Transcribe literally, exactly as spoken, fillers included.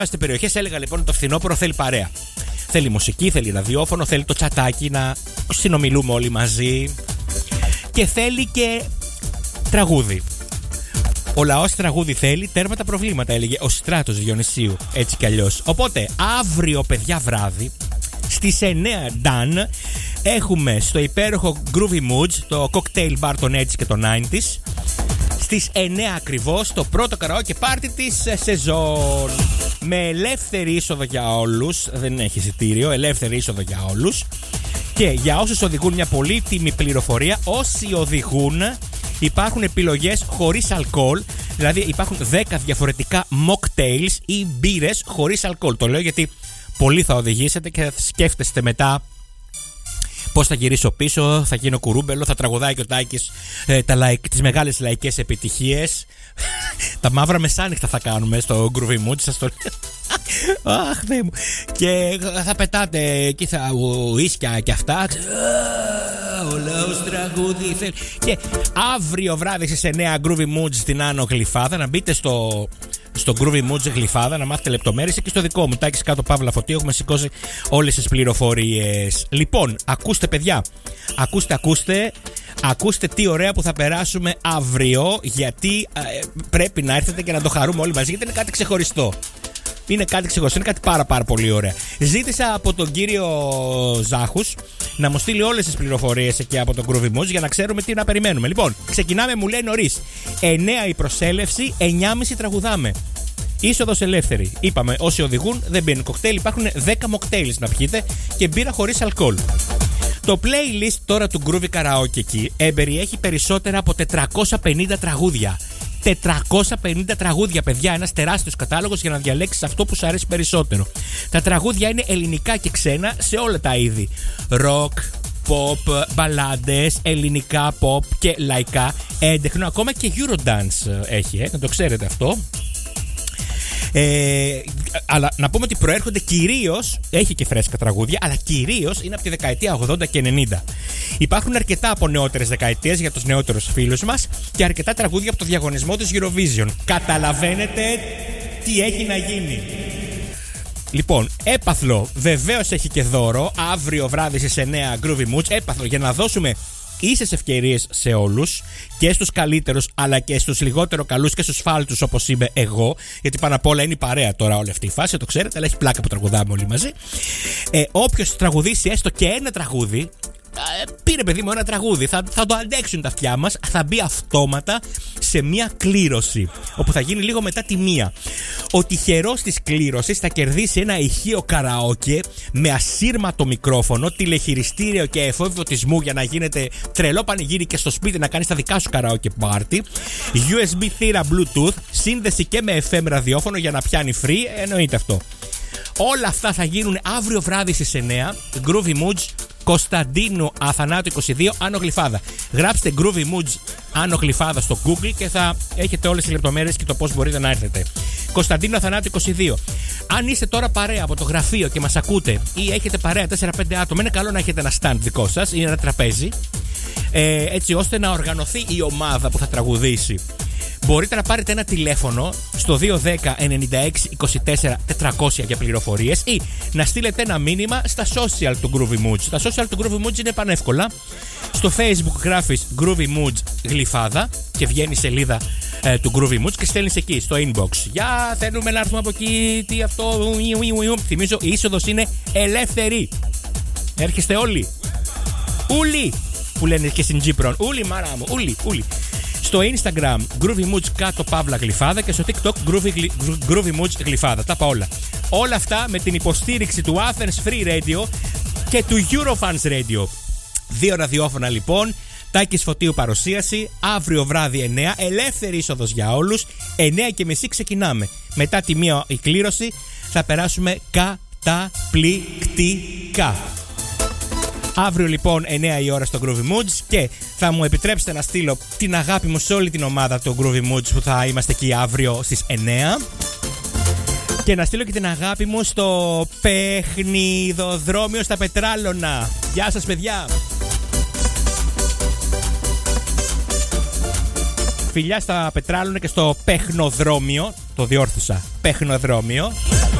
Είμαστε περιοχές, έλεγα λοιπόν το φθινόπωρο θέλει παρέα. Θέλει μουσική, θέλει ραδιόφωνο, θέλει το τσατάκι να συνομιλούμε όλοι μαζί. Και θέλει και τραγούδι. Ο λαός τραγούδι θέλει, τέρμα τα προβλήματα, έλεγε ο Στράτος Διονυσίου, έτσι κι αλλιώς. Οπότε αύριο, παιδιά, βράδυ στις εννέα Ντάν έχουμε στο υπέροχο Groovy Moods, το cocktail bar των έτσι και των ενενήντα. Στις εννέα ακριβώς το πρώτο καραόκε πάρτι της σεζόν. Με ελεύθερη είσοδο για όλους. Δεν έχει εισιτήριο, ελεύθερη είσοδο για όλους. Και για όσους οδηγούν, μια πολύτιμη πληροφορία: όσοι οδηγούν, υπάρχουν επιλογές χωρίς αλκοόλ. Δηλαδή υπάρχουν δέκα διαφορετικά mocktails ή μπύρες χωρίς αλκοόλ. Το λέω γιατί πολλοί θα οδηγήσετε και θα σκέφτεστε μετά πώς θα γυρίσω πίσω, θα γίνω κουρούμπελο, θα τραγουδάει και ο Τάκης ε, τα λαϊκ, τις μεγάλες λαϊκές επιτυχίες. Τα μαύρα μεσάνυχτα θα κάνουμε στο Groovy Mood, σας το λέω. Αχ, Θεέ μου. Και θα πετάτε εκεί θα ουίσκια και αυτά. Ο λαός τραγούδι θέλει. Και αύριο βράδυ στις εννέα Groovy Moods στην Άνω Γλυφάδα. Να μπείτε στο, στο Groovy Moods Γλυφάδα να μάθετε λεπτομέρειες. Και στο δικό μου Τάκης κάτω Παύλα Φωτίου έχουμε σηκώσει όλες τις πληροφορίες. Λοιπόν, ακούστε παιδιά, ακούστε, ακούστε. Ακούστε τι ωραία που θα περάσουμε αύριο. Γιατί ε, πρέπει να έρθετε και να το χαρούμε όλοι μαζί, γιατί είναι κάτι ξεχωριστό. Είναι κάτι ξεχωριστό, είναι κάτι πάρα πάρα πολύ ωραία. Ζήτησα από τον κύριο Ζάχους να μου στείλει όλες τις πληροφορίες εκεί από τον Groovy Moods για να ξέρουμε τι να περιμένουμε. Λοιπόν, ξεκινάμε, μου λέει νωρίς. εννέα η προσέλευση, εννιά και μισή τραγουδάμε. Είσοδος ελεύθερη. Είπαμε, όσοι οδηγούν δεν πίνουν κοκτέιλ. Υπάρχουν δέκα mocktails να πιείτε και μπύρα χωρίς αλκοόλ. Το playlist τώρα του Groovy Karaoke εκεί εμπεριέχει περισσότερα από τετρακόσια πενήντα τραγούδια. τετρακόσια πενήντα τραγούδια, παιδιά, ένας τεράστιος κατάλογος για να διαλέξεις αυτό που σου αρέσει περισσότερο. Τα τραγούδια είναι ελληνικά και ξένα σε όλα τα είδη. Rock, pop, μπαλάντες, ελληνικά, pop και λαϊκά, έντεχνο, ακόμα και Eurodance έχει, ε, να το ξέρετε αυτό. Ε, αλλά να πούμε ότι προέρχονται κυρίως, έχει και φρέσκα τραγούδια, αλλά κυρίως είναι από τη δεκαετία ογδόντα και ενενήντα. Υπάρχουν αρκετά από νεότερες δεκαετίες για τους νεότερους φίλους μας και αρκετά τραγούδια από το διαγωνισμό της Eurovision. Καταλαβαίνετε τι έχει να γίνει. Λοιπόν, έπαθλο βεβαίως έχει και δώρο αύριο βράδυ στις εννέα Groovy Moods. Έπαθλο για να δώσουμε ίσες ευκαιρίες σε όλους, και στους καλύτερους αλλά και στους λιγότερο καλούς και στους φάλτους όπως είμαι εγώ, γιατί πάνω απ' όλα είναι η παρέα τώρα όλη αυτή η φάση, το ξέρετε, αλλά έχει πλάκα που τραγουδάμε όλοι μαζί. Ε, όποιος τραγουδήσει έστω και ένα τραγούδι, πήρε παιδί μου ένα τραγούδι, θα, θα το αντέξουν τα αυτιά μας, θα μπει αυτόματα σε μια κλήρωση όπου θα γίνει λίγο μετά τη μία. Ο τυχερός της κλήρωσης θα κερδίσει ένα ηχείο καραόκε με ασύρματο μικρόφωνο, τηλεχειριστήριο και εφόδιο φωτισμού για να γίνεται τρελό πανηγύρι και στο σπίτι να κάνεις τα δικά σου καραόκε πάρτι, γιου ες μπι θύρα Bluetooth, σύνδεση και με εφ εμ ραδιόφωνο για να πιάνει free, εννοείται αυτό. Όλα αυτά θα γίνουν αύριο βράδυ στις εννέα Groovy Moods Κωνσταντίνου Αθανάτου είκοσι δύο, Άνω Γλυφάδα. Γράψτε Groovy Moods Άνω Γλυφάδα στο Google και θα έχετε όλες τις λεπτομέρειες και το πώς μπορείτε να έρθετε. Κωνσταντίνου Αθανάτου είκοσι δύο. Αν είστε τώρα παρέα από το γραφείο και μας ακούτε ή έχετε παρέα τέσσερα πέντε άτομα, είναι καλό να έχετε ένα stand δικό σας ή ένα τραπέζι, ε, έτσι ώστε να οργανωθεί η ομάδα που θα τραγουδήσει. Μπορείτε να πάρετε ένα τηλέφωνο στο δύο ένα μηδέν ενενήντα έξι είκοσι τέσσερα τετρακόσια για πληροφορίες ή να στείλετε ένα μήνυμα στα social του Groovy Moods. Τα social του Groovy Moods είναι πανεύκολα. Στο Facebook γράφεις Groovy Moods Γλυφάδα και βγαίνει η σελίδα ε, του Groovy Moods και στέλνεις εκεί στο inbox. Για θέλουμε να έρθουμε από εκεί, τι αυτό. Θυμίζω η είσοδος είναι ελεύθερη. Έρχεστε όλοι. Ούλοι που λένε και στην Τζίπρον. Ούλοι μάρα μου, ούλοι, ούλοι. Στο Instagram Groovy Moods κάτω Παύλα Γλυφάδα και στο TikTok Groovy, Groovy Moods Γλυφάδα. Τα πάω όλα. Όλα αυτά με την υποστήριξη του Athens Free Radio και του Eurofans Radio. Δύο ραδιόφωνα λοιπόν. Τάκης Φωτίου παρουσίαση. Αύριο βράδυ εννέα. Ελεύθερη είσοδος για όλους. εννέα και μισή ξεκινάμε. Μετά τη μία η κλήρωση θα περάσουμε καταπληκτικά. Αύριο λοιπόν εννέα η ώρα στο Groovy Moods και θα μου επιτρέψετε να στείλω την αγάπη μου σε όλη την ομάδα του Groovy Moods που θα είμαστε εκεί αύριο στις εννέα. Και να στείλω και την αγάπη μου στο παιχνιδοδρόμιο στα Πετράλωνα. Γεια σας παιδιά! φιλιά στα Πετράλωνα και στο Παιχνοδρόμιο. Το διόρθωσα. Παιχνοδρόμιο.